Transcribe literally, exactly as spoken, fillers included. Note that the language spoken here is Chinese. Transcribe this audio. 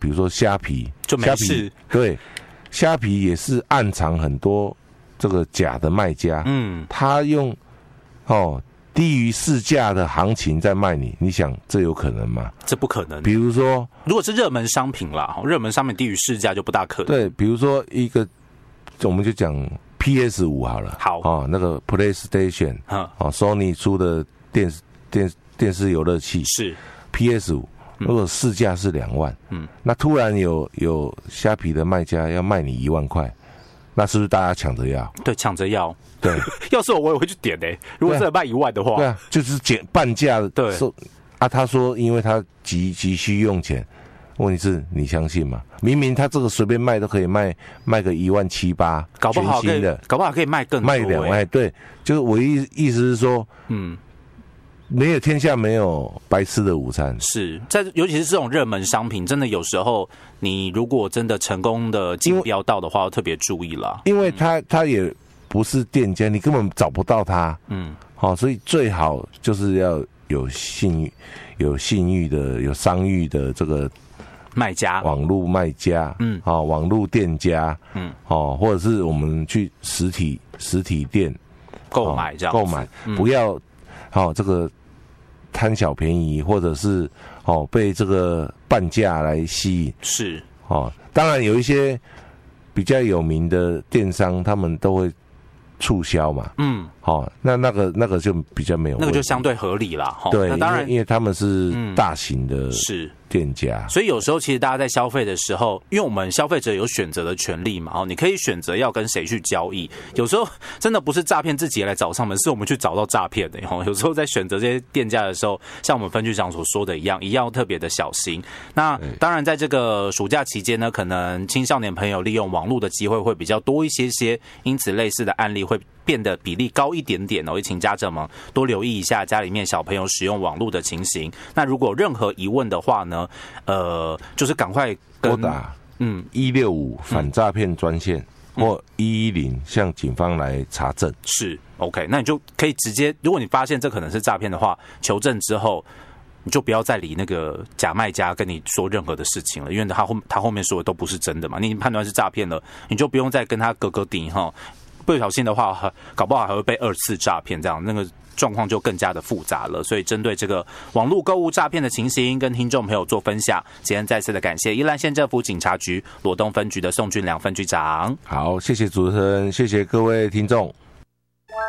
比如说虾皮， 就没事。 对，虾皮也是暗藏很多这个假的卖家，嗯，他用哦低于市价的行情在卖你，你想这有可能吗？ 这不可能。 比如说， 如果是热门商品啦，热门商品低于市价就不大可能。 对，比如说一个，我们就讲 P S 五 好了， 好哦，那个 PlayStation， 哦 ，Sony 出的电视电电视游乐器是 P S 五，如果市价是两万，嗯，那突然有有虾皮的卖家要卖你一万块，那是不是大家抢着要？ 对，抢着要。 对， 要是我我也会去点诶、欸。如果真的卖一万的话， 对啊，就是减半价的。 对， 啊，他说因为他急急需用钱，问题是你相信吗？明明他这个随便卖都可以卖卖个一万七八， 搞不好可以，搞不好可以卖更多、欸， 卖两万。对，就是我意意思是说，嗯。没有天下没有白吃的午餐， 是在尤其是这种热门商品，真的有时候你如果真的成功的竞标到的话，要特别注意啦。 因为他他也不是店家，你根本找不到他，嗯，好、哦，所以最好就是要有信誉、有信誉的、有商誉的这个卖家、 网络卖家，嗯，好、哦，网络店家，嗯，哦，或者是我们去实体实体店购买这样、哦、 购买，嗯、不要。好、哦，这个贪小便宜，或者是哦被这个半价来吸引， 是哦。当然有一些比较有名的电商，他们都会促销嘛，嗯，好、哦，那那个那个就比较没有， 那个就相对合理啦。 对， 那当然， 因为他们是大型的， 是。 店家， 所以有时候其实大家在消费的时候，因为我们消费者有选择的权利嘛，哦，你可以选择要跟谁去交易。有时候真的不是诈骗自己来找上门，是我们去找到诈骗的。哦，有时候在选择这些店家的时候，像我们分局长所说的一样，一样要特别的小心。那当然，在这个暑假期间呢，可能青少年朋友利用网络的机会会比较多一些些，因此类似的案例会变得比例高一点点哦，也请家长们多留意一下家里面小朋友使用网络的情形。那如果有任何疑问的话呢，呃，就是赶快拨打嗯一六五反诈骗专线、嗯、或一一零向警方来查证。 是 OK， 那你就可以直接，如果你发现这可能是诈骗的话，求证之后。你就不要再理那个假卖家跟你说任何的事情了，因为他后他后面说的都不是真的嘛，你已经判断是诈骗了，你就不用再跟他哥哥顶哈，不小心的话，搞不好还会被二次诈骗，这样那个状况就更加的复杂了。所以针对这个网络购物诈骗的情形，跟听众朋友做分享。今天再次的感谢宜兰县政府警察局罗东分局的宋俊良分局长。 好，谢谢主持人，谢谢各位听众。